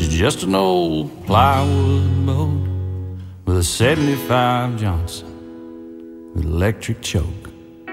She's just an old plywood boat with a 75 Johnson with electric choke.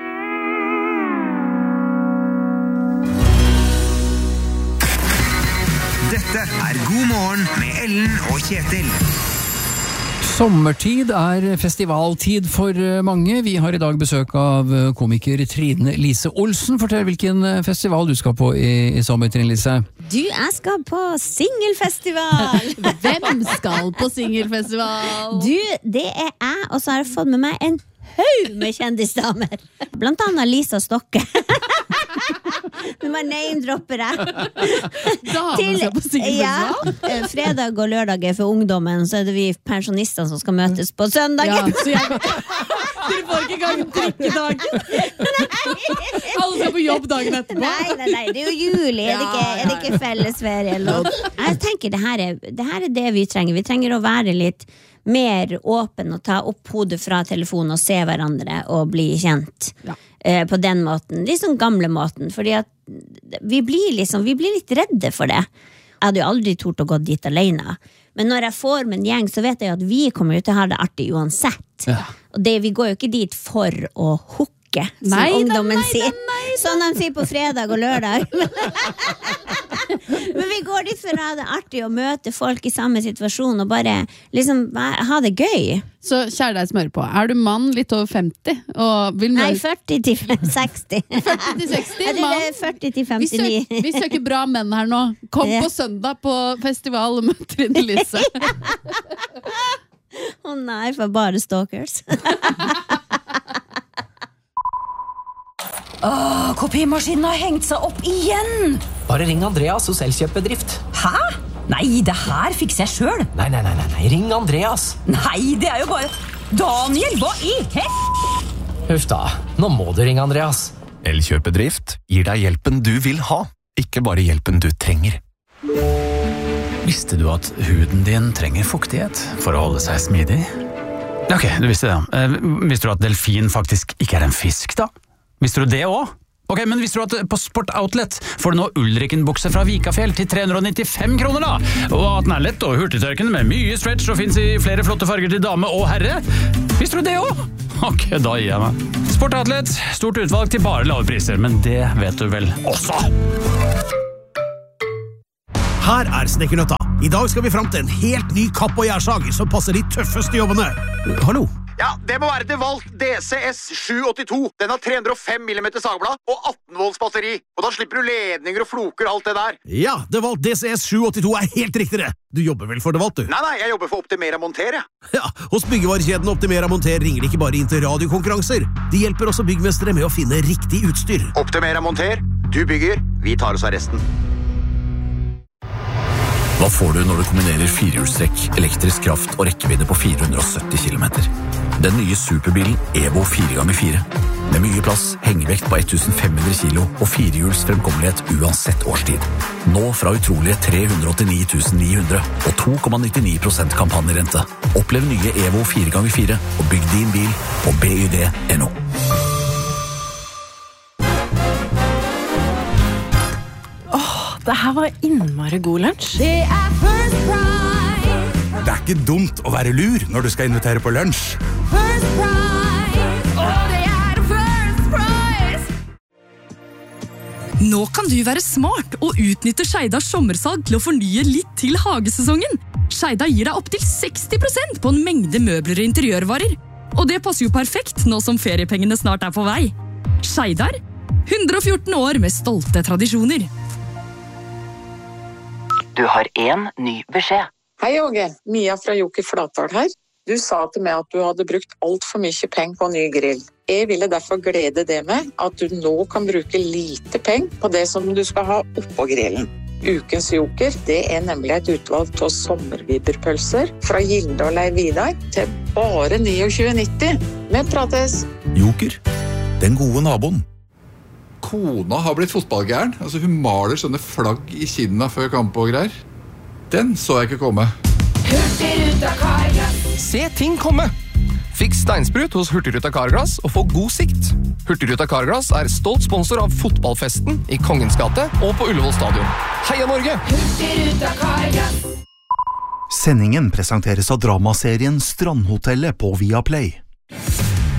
Dette God morgen med Ellen og Kjetil. Sommertid festivaltid for mange. Vi har I dag besøk av komiker Trine Lise Olsen. Fortell hvilken festival du skal på I sommer, Trine Lise. Jeg skal på singelfestival. Hvem skal på singelfestival? Det jeg, og så har jeg fått med meg en haug med kjendisdamer. Blant annet Lisa Stokke. Du må name-dropper jeg. Damer skal på singelfestival? Ja, fredag og lørdag for ungdommen, så det vi pensjonister som skal møtes på søndag. Ja, så dere får ikke gang drikkedagen. Alle skal på jobb dagen etterpå. Nei, det jo juli. Er det ikke fellesferie? Jeg tenker det her det vi trenger. Vi trenger å være litt mer åpen og ta opp hodet fra telefonen og se hverandre og bli kjent på den måten, liksom gamle måten, fordi at vi blir litt redde for det. Jeg hadde jo aldri tort å gå dit alene, men når jeg får med en gjeng så vet jeg at vi kommer jo til å ha det artig uansett, og vi går jo ikke dit for å hooke, som ungdommen sier. Sånn de sier på fredag og lørdag. Men vi går dit for å ha det artig og møte folk I samme situasjon og bare liksom ha det gøy. Så kjære deg smør på, du mann litt over 50? Og vil Nei, 40 til 60. 40 til 60, mann. 40 til 59. Vi søker bra menn her nå. Kom på søndag på festival og møt Trine Lise. Nei, for bare stalkers. Kopimaskinen har hengt seg opp igjen. Bare ring Andreas hos Elkjøp-bedrift. Hæ? Nei, det her fikser jeg selv. Nei, ring Andreas. Nei, det jo bare Daniel, hva I Huff da, nå må du ringe Andreas. Elkjøp-bedrift gir deg hjelpen du vil ha, ikke bare hjelpen du trenger. Visste du at huden din trenger fuktighet for å holde seg smidig? Ok, du visste det. Visste du at delfin faktisk ikke en fisk da? Visste du det også? Ok, men visste du at på Sport Outlet får du nå Ulriken-bukse fra Vikafjell til 395 kroner da? Og at den lett og hurtigtørkende med mye stretch og finnes I flere flotte farger til dame og herre? Visste du det også? Ok, da gir jeg meg. Sport Outlet, stort utvalg til bare lave priser, men det vet du vel også. Her Snekkernøtta. I dag skal vi frem til en helt ny kapp- og gjærsag som passer de tøffeste jobbene. Hallo? Ja, det må være DeWalt DCS 782. Den har 305 mm sagblad og 18 volts batteri. Og da slipper du ledninger og floker og alt det der. Ja, DeWalt DCS 782 helt riktig det. Du jobber vel for DeWalt, du? Nei, jeg jobber for Optimera Monter, jeg. Ja, hos byggevarekjeden Optimera Monter ringer de ikke bare inn til radiokonkurranser. De hjelper også byggmestere med å finne riktig utstyr. Optimera Monter, du bygger, vi tar oss av resten. Hva får du når du kombinerer firehjulstrekk, elektrisk kraft og rekkevidde på 470 km? Den nye superbilen Evo 4x4. Med mye plass, hengevekt på 1500 kilo og firehjuls fremkommelighet uansett årstid. Nå fra utrolige 389 900 og 2,99% kampanjerente. Opplev nye Evo 4x4 og bygg din bil på BYD.no. Det her var innmari god lunsj. Det First Price. Det ikke dumt å være lur når du skal invitere på lunsj. First Price. Det First Price. Nå kan du være smart og utnytte Skeidars sommersalg til å fornye litt til hagesesongen. Skeidar gir deg opp til 60% på en mengde møbler og interiørvarer. Og det passer jo perfekt nå som feriepengene snart på vei. Skeidar, 114 år med stolte tradisjoner. Du har en ny beskjed. Hei, Åge. Mia fra Joker Flatdal her. Du sa til meg at du hadde brukt alt for mye penger på en ny grill. Jeg ville derfor glede deg med at du nå kan bruke lite penger på det som du skal ha oppå grillen. Ukens Joker, det nemlig et utvalg av sommerviberpølser fra Gilde og Leiv Vidar til bare 29,90. Vi prates! Joker, den gode naboen. Kona har blitt fotballgæren. Altså, hun maler sånne flagg I kinna før kamp og greier. Den så jeg ikke komme. Hurtigruta Carglass. Se ting komme! Fiks steinsprut hos Hurtigruta Carglass og få god sikt. Hurtigruta Carglass stolt sponsor av fotballfesten I Kongens gate og på Ullevål stadion. Heia Norge! Hurtigruta Carglass. Sendingen presenteres av dramaserien Strandhotellet på Viaplay.